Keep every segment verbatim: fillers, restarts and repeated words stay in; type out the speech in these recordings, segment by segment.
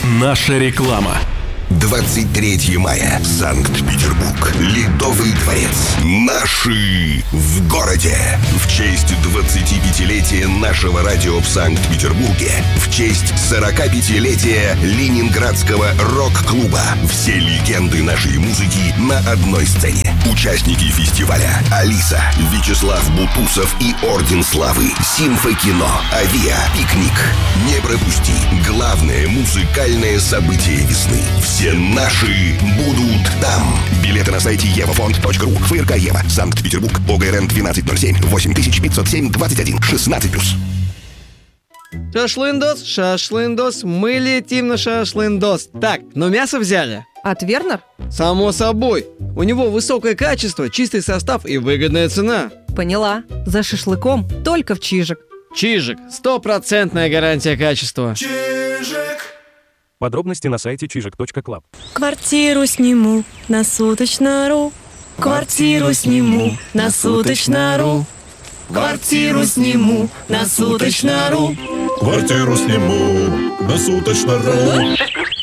Наша реклама. двадцать третьего мая. Санкт-Петербург. Ледовый дворец. Наши в городе. В честь двадцатипятилетия нашего радио в Санкт-Петербурге. В честь сорокапятилетия Ленинградского рок-клуба. Все легенды нашей музыки на одной сцене. Участники фестиваля: Алиса, Вячеслав Бутусов и Орден Славы, Симфокино, Авиа, Пикник. Не пропусти главное музыкальное событие весны. Все наши будут там. Билеты на сайте евафонд точка ру. ФРК Ева. Санкт-Петербург. ОГРН двенадцать ноль семь восемь тысяч пятьсот семь двадцать один шестнадцать плюс. Шашлындос, шашлындос, мы летим на шашлындос. Так, ну мясо взяли? От Вернер? Само собой. У него высокое качество, чистый состав и выгодная цена. Поняла. За шашлыком только в Чижик. Чижик. Стопроцентная гарантия качества. Подробности на сайте чижик точка клаб. Квартиру сниму на суточно.ру. Квартиру сниму на суточно.ру. Квартиру сниму на суточно.ру. Квартиру сниму на суточно.ру.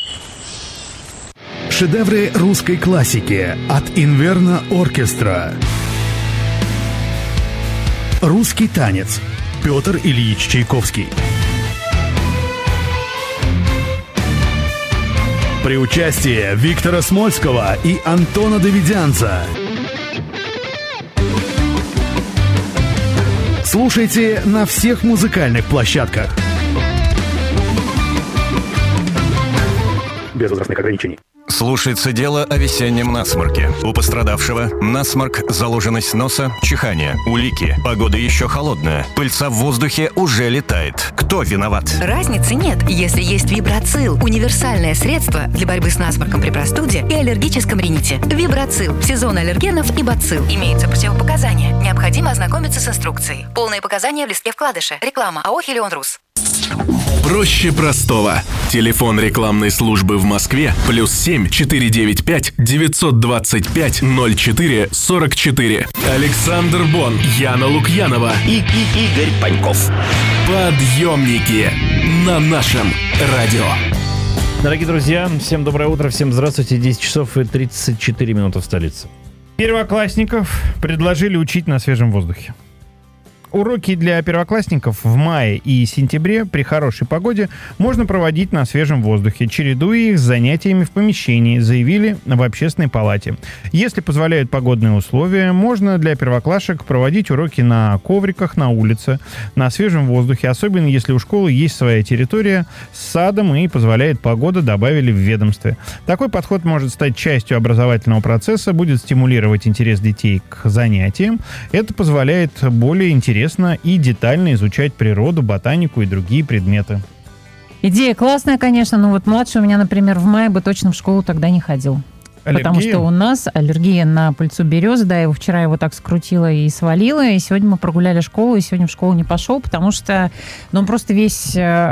Шедевры русской классики от Инверно Оркестра. Русский танец. Петр Ильич Чайковский. При участии Виктора Смольского и Антона Давидянца. Слушайте на всех музыкальных площадках. Без возрастных ограничений. Слушается дело о весеннем насморке. У пострадавшего насморк, заложенность носа, чихание, улики. Погода еще холодная. Пыльца в воздухе уже летает. Кто виноват? Разницы нет, если есть Вибрацил. Универсальное средство для борьбы с насморком при простуде и аллергическом рините. Вибрацил. Сезон аллергенов и бацилл. Имеются противопоказания. Необходимо ознакомиться с инструкцией. Полные показания в листке вкладыша. Реклама. АО «Хелион Рус». Проще простого. Телефон рекламной службы в Москве плюс семь четыре девять пять девятьсот двадцать пять ноль четыре сорок четыре. Александр Бон, Яна Лукьянова и, и Игорь Паньков. Подъемники на нашем радио. Дорогие друзья, всем доброе утро, всем здравствуйте. десять часов и тридцать четыре минуты в столице. Первоклассников предложили учить на свежем воздухе. Уроки для первоклассников в мае и сентябре при хорошей погоде можно проводить на свежем воздухе, чередуя их с занятиями в помещении, заявили в общественной палате. Если позволяют погодные условия, можно для первоклашек проводить уроки на ковриках на улице, на свежем воздухе, особенно если у школы есть своя территория с садом и позволяет погода, добавили в ведомстве. Такой подход может стать частью образовательного процесса, будет стимулировать интерес детей к занятиям. Это позволяет более интересно и детально изучать природу, ботанику и другие предметы. Идея классная, конечно, но вот младший у меня, например, в мае бы точно в школу тогда не ходил. Аллергия? Потому что у нас аллергия на пыльцу березы, да, его вчера его так скрутило и свалило, и сегодня мы прогуляли школу, и сегодня в школу не пошел, потому что ну, он просто весь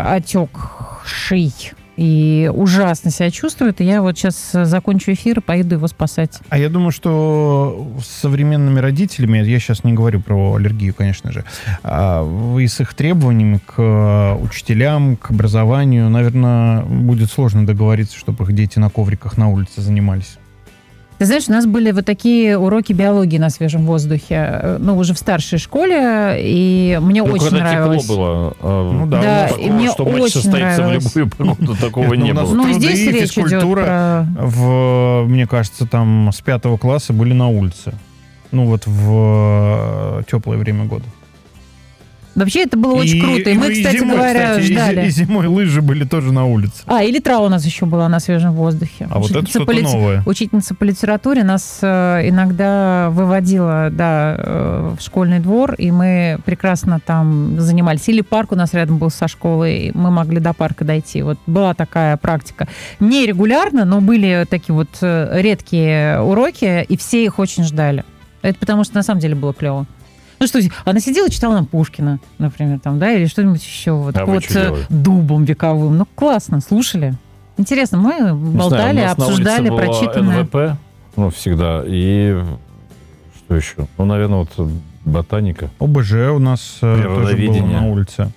отекший и ужасно себя чувствует, и я вот сейчас закончу эфир и поеду его спасать. А я думаю, что с современными родителями, я сейчас не говорю про аллергию, конечно же, и с их требованиями к учителям, к образованию, наверное, будет сложно договориться, чтобы их дети на ковриках на улице занимались. Ты знаешь, у нас были вот такие уроки биологии на свежем воздухе, ну, уже в старшей школе, и мне ну, очень когда нравилось. Тепло было. А, ну да, да такого, и мне что матч очень состоится нравилось. в любую погоду, такого не было. Ну, здесь речь идет про... в, мне кажется, там с пятого класса были на улице. Ну, вот в теплое время года. Вообще это было очень и, круто. И, и мы, и кстати зимой, говоря, кстати, ждали. И, и зимой лыжи были тоже на улице. А, и литра у нас еще была на свежем воздухе. А учительница вот это что-то по ли... новое. Учительница по литературе нас э, иногда выводила да, э, в школьный двор, и мы прекрасно там занимались. Или парк у нас рядом был со школой, мы могли до парка дойти. Вот была такая практика. Не регулярно, но были такие вот редкие уроки, и все их очень ждали. Это потому что на самом деле было клево. Ну что, она сидела и читала нам Пушкина, например, там, да, или что-нибудь еще. Вот, а вот дубом вековым. Ну, классно, слушали. Интересно, мы болтали, знаю, обсуждали, прочитанное. эн вэ пэ, ну, всегда. И что еще? Ну, наверное, вот Ботаника. ОБЖ у нас э, тоже было Природоведение. на улице.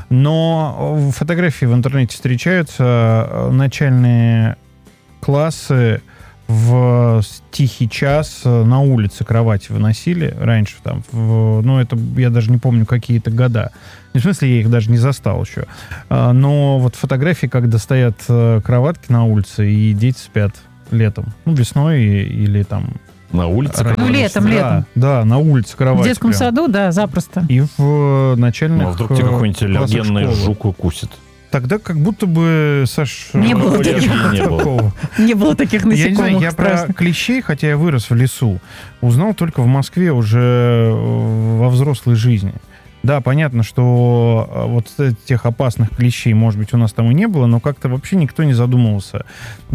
Но фотографии в интернете встречаются. э, Начальные классы в тихий час э, на улице кровати выносили раньше. Там, в, ну, это я даже не помню, какие-то года. В смысле, я их даже не застал еще. А, но вот фотографии, когда стоят э, кроватки на улице, и дети спят летом. Ну, весной или там... На улице? Ну, летом, да, летом. Да, на улице кровать. В детском прям. саду, да, запросто. И в начальных Ну, а вдруг тебе э, какой-нибудь классах аллергенный школы. жук укусит? Тогда как будто бы, Саш... Не было аллергии таких. Не было. такого. Не было таких Я не знаю, насекомых я про страшных. клещей, хотя я вырос в лесу, узнал только в Москве уже э, во взрослой жизни. Да, понятно, что э, вот тех опасных клещей, может быть, у нас там и не было, но как-то вообще никто не задумывался.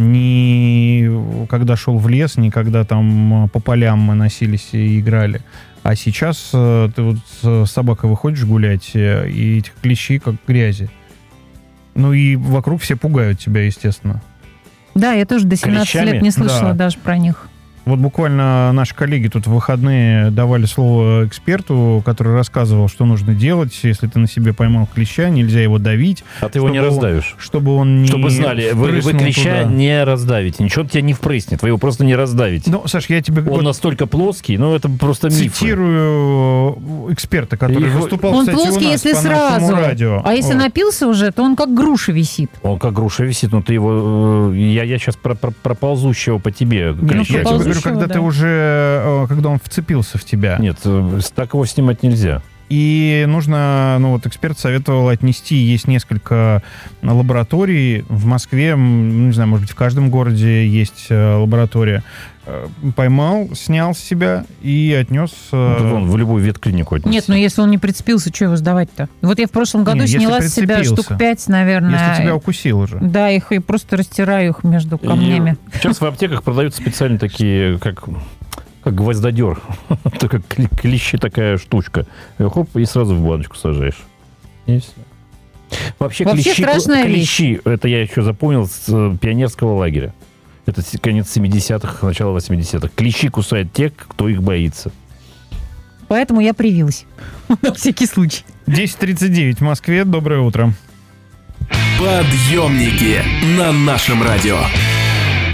Ни когда шел в лес, ни когда там по полям мы носились и играли. А сейчас э, ты вот с собакой выходишь гулять, э, и этих клещей как грязи. Ну и вокруг все пугают тебя, естественно. Да, я тоже до семнадцати Клещами? лет не слышала Да. даже про них. Вот буквально наши коллеги тут в выходные давали слово эксперту, который рассказывал, что нужно делать, если ты на себе поймал клеща, нельзя его давить. А ты его не чтобы он- раздавишь. Чтобы он не Чтобы знали, вы, вы впрыснул клеща туда. не раздавите. Ничего тебя не впрыснет, вы его просто не раздавите. Ну, Саш, я тебе Он вот настолько плоский, ну это просто миф. цитирую эксперта, который Его- выступал, Он кстати, у плоский, нас если по нашему сразу. радио. А если Вот. напился уже, то он как груша висит. Он как груша висит, но ты его... э, Я, я сейчас про, про, про ползущего по тебе. Не, ну, клеща я тебе говорю. говорю, когда да. ты уже, э, когда он вцепился в тебя. Нет, э, так его снимать нельзя. И нужно, ну вот эксперт советовал отнести, есть несколько лабораторий в Москве, м, не знаю, может быть, в каждом городе есть э, лаборатория. Э, Поймал, снял с себя и отнес... э, Ну, вон, в любую ветклинику отнеси. Нет, но если он не прицепился, что его сдавать-то? Вот я в прошлом году Не, если сняла с себя прицепился. штук пять, наверное. Если тебя укусил уже. Да, их и просто растираю их между И камнями. Сейчас в аптеках продаются специально такие, как, как гвоздодер. Это как кли- клещи такая штучка. И хоп, и сразу в баночку сажаешь. И всё. Вообще, Вообще клещи, страшная клещи, это я еще запомнил с э, пионерского лагеря. Это с- конец семидесятых, начало восьмидесятых. Клещи кусают тех, кто их боится. Поэтому я привилась. На всякий случай. десять тридцать девять в Москве. Доброе утро. Подъемники на нашем радио.